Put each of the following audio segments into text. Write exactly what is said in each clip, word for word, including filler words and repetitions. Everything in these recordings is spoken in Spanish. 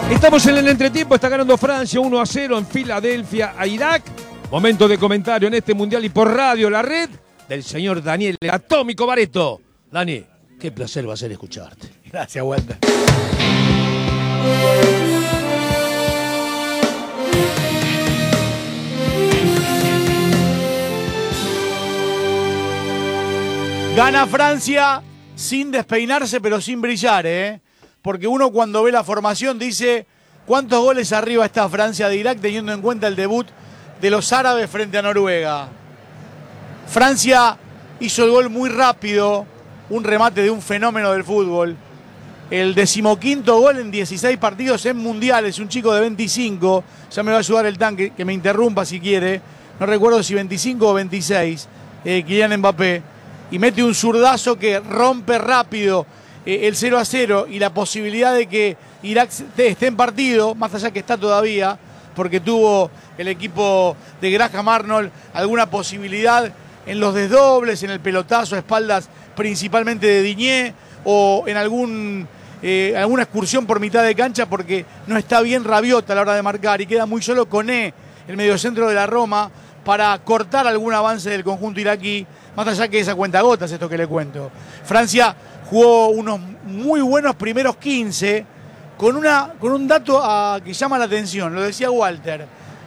Estamos en el entretiempo, está ganando Francia uno a cero en Filadelfia a Irak. Momento de comentario en este mundial y por radio La Red del señor Daniel el Atómico Baretto. Dani, qué placer va a ser escucharte. Gracias, Walter. Gana Francia sin despeinarse, pero sin brillar, ¿eh? Porque uno cuando ve la formación dice cuántos goles arriba está Francia de Irak, teniendo en cuenta el debut de los árabes frente a Noruega. Francia hizo el gol muy rápido, un remate de un fenómeno del fútbol. El decimoquinto gol en dieciséis partidos en mundiales, un chico de veinticinco, ya me va a ayudar el tanque, que me interrumpa si quiere, no recuerdo si veinticinco o veintiséis, eh, Kylian Mbappé, y mete un zurdazo que rompe rápido eh, el cero a cero y la posibilidad de que Irak esté en partido, más allá que está todavía, porque tuvo el equipo de Graham Arnold alguna posibilidad en los desdobles, en el pelotazo a espaldas principalmente de Digne, o en algún, eh, alguna excursión por mitad de cancha, porque no está bien Rabiot a la hora de marcar y queda muy solo Koné, el mediocentro de la Roma, para cortar algún avance del conjunto iraquí, más allá que esa cuentagotas esto que le cuento. Francia jugó unos muy buenos primeros quince, con, una, con un dato a, que llama la atención, lo decía Walter.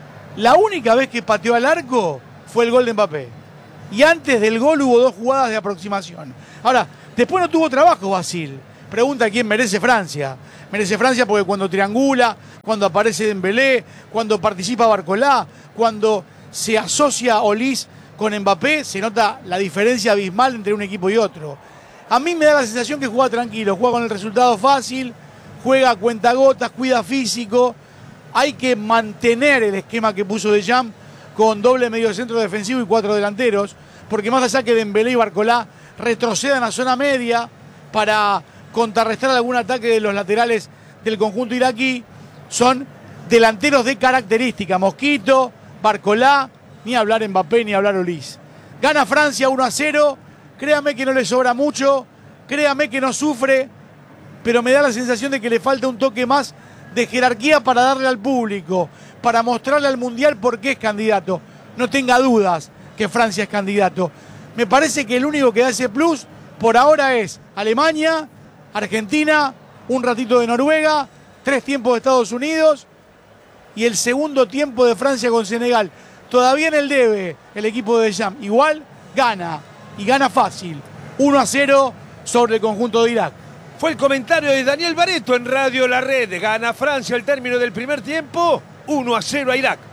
La única vez que pateó al arco fue el gol de Mbappé. Y antes del gol hubo dos jugadas de aproximación. Ahora, después no tuvo trabajo Basil. Pregunta quién merece Francia. Merece Francia porque cuando triangula, cuando aparece Dembélé, cuando participa Barcolá, cuando se asocia Olís con Mbappé, se nota la diferencia abismal entre un equipo y otro. A mí me da la sensación que juega tranquilo, juega con el resultado fácil, juega a cuentagotas, cuida físico. Hay que mantener el esquema que puso Deschamps con doble medio centro defensivo y cuatro delanteros, porque más allá que Dembélé y Barcolá retrocedan a zona media para contrarrestar algún ataque de los laterales del conjunto iraquí, son delanteros de característica. Mosquito, Barcolá, ni hablar Mbappé, ni hablar Olís. Gana Francia uno a cero, créame que no le sobra mucho, créame que no sufre, pero me da la sensación de que le falta un toque más de jerarquía para darle al público, para mostrarle al Mundial por qué es candidato. No tenga dudas que Francia es candidato. Me parece que el único que da ese plus por ahora es Alemania, Argentina, un ratito de Noruega, tres tiempos de Estados Unidos y el segundo tiempo de Francia con Senegal. Todavía en el debe el equipo de Deschamps. Igual gana, y gana fácil. uno a cero sobre el conjunto de Irak. Fue el comentario de Daniel Baretto en Radio La Red. Gana Francia al término del primer tiempo, uno a cero a Irak.